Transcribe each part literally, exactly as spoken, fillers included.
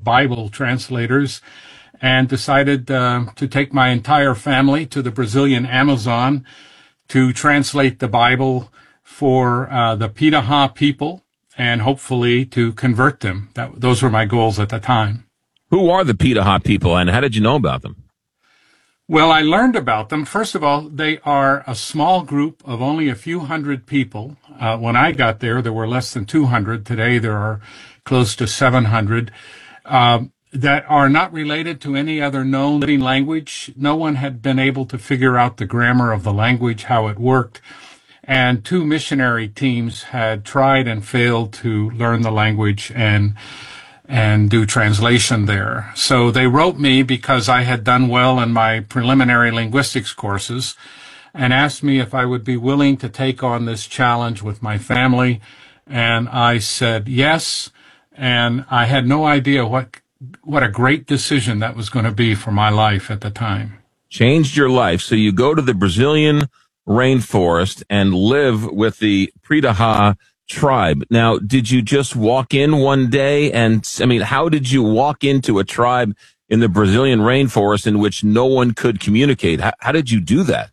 Bible translators, and decided uh, to take my entire family to the Brazilian Amazon to translate the Bible for uh, the Piraha people and hopefully to convert them. That, those were my goals at the time. Who are the Piraha people, and how did you know about them? Well, I learned about them. First of all, they are a small group of only a few hundred people. Uh, when I got there, there were less than two hundred. Today, there are close to seven hundred. Um, that are not related to any other known living language. No one had been able to figure out the grammar of the language, how it worked. And two missionary teams had tried and failed to learn the language and and do translation there. So they wrote me because I had done well in my preliminary linguistics courses and asked me if I would be willing to take on this challenge with my family. And I said yes. And I had no idea what what a great decision that was going to be for my life at the time. Changed your life. So you go to the Brazilian rainforest and live with the Piraha tribe. Now, did you just walk in one day? And I mean, how did you walk into a tribe in the Brazilian rainforest in which no one could communicate? How, how did you do that?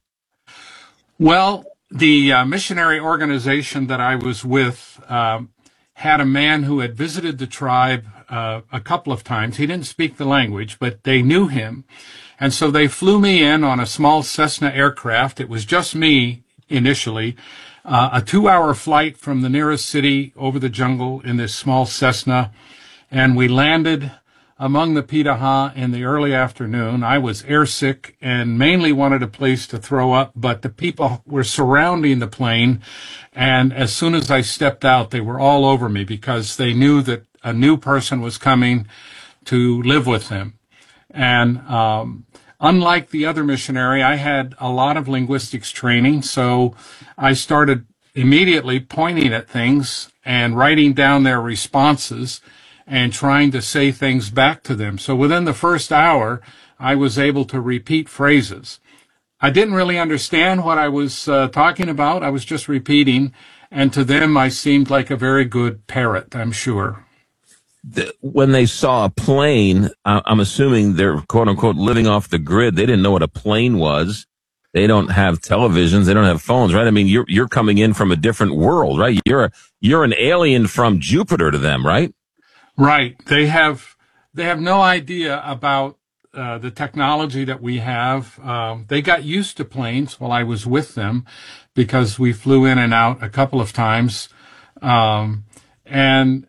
Well, the uh, missionary organization that I was with um, had a man who had visited the tribe uh, a couple of times. He didn't speak the language, but they knew him. And so they flew me in on a small Cessna aircraft. It was just me initially, uh, a two-hour flight from the nearest city over the jungle in this small Cessna. And we landed among the Piraha in the early afternoon. I was airsick and mainly wanted a place to throw up, but the people were surrounding the plane. And as soon as I stepped out, they were all over me because they knew that a new person was coming to live with them. And um, unlike the other missionary, I had a lot of linguistics training, so I started immediately pointing at things and writing down their responses and trying to say things back to them. So within the first hour, I was able to repeat phrases. I didn't really understand what I was uh, talking about. I was just repeating, and to them, I seemed like a very good parrot, I'm sure. When they saw a plane, I'm assuming they're quote-unquote living off the grid. They didn't know what a plane was. They don't have televisions. They don't have phones, right? I mean, you're you're coming in from a different world, right? You're a, you're an alien from Jupiter to them, right? Right. They have they have no idea about uh, the technology that we have. Um, they got used to planes while I was with them because we flew in and out a couple of times, um, and.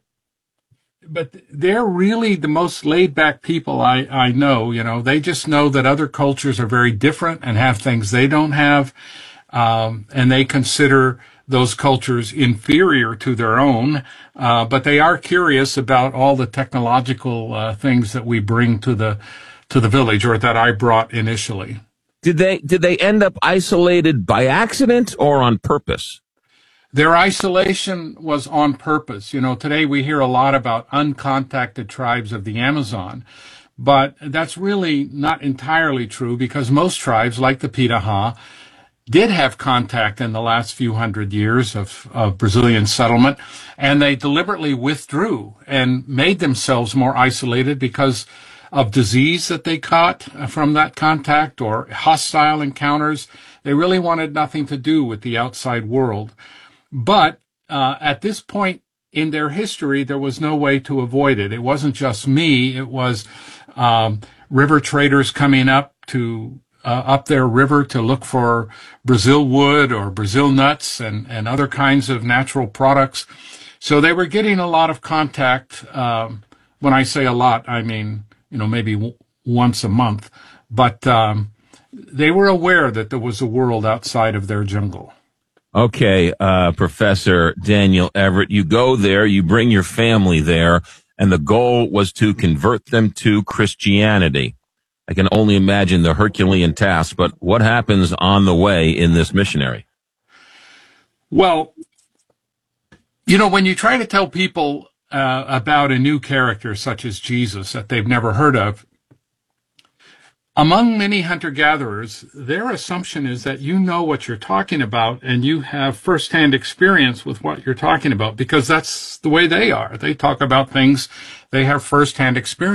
But they're really the most laid-back people I, I know. You know, they just know that other cultures are very different and have things they don't have, um, and they consider those cultures inferior to their own. Uh, but they are curious about all the technological uh, things that we bring to the to the village, or that I brought initially. Did they did they end up isolated by accident or on purpose? Their isolation was on purpose. You know, today we hear a lot about uncontacted tribes of the Amazon, but that's really not entirely true because most tribes, like the Piraha, did have contact in the last few hundred years of, of Brazilian settlement, and they deliberately withdrew and made themselves more isolated because of disease that they caught from that contact or hostile encounters. They really wanted nothing to do with the outside world. But uh, at this point in their history, there was no way to avoid it. It wasn't just me. It was um, river traders coming up to uh, up their river to look for Brazil wood or Brazil nuts and, and other kinds of natural products. So they were getting a lot of contact. Um, when I say a lot, I mean, you know, maybe w- once a month. But um, they were aware that there was a world outside of their jungle. Okay, uh, Professor Daniel Everett, you go there, you bring your family there, and the goal was to convert them to Christianity. I can only imagine the Herculean task, but what happens on the way in this missionary? Well, you know, when you try to tell people uh, about a new character such as Jesus that they've never heard of, among many hunter-gatherers, their assumption is that you know what you're talking about and you have firsthand experience with what you're talking about because that's the way they are. They talk about things they have firsthand experience